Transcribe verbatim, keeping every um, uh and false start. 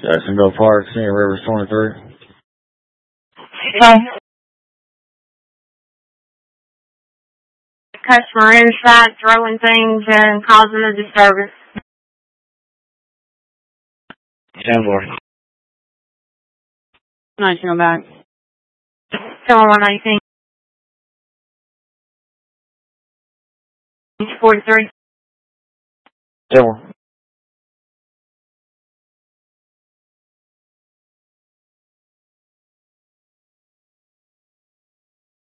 Jacksonville Park, Senior Rivers twenty-three. Okay. Customer inside throwing things and causing a disturbance. ten four. Nice to go back. Still on one eighteen. forty-three. ten four.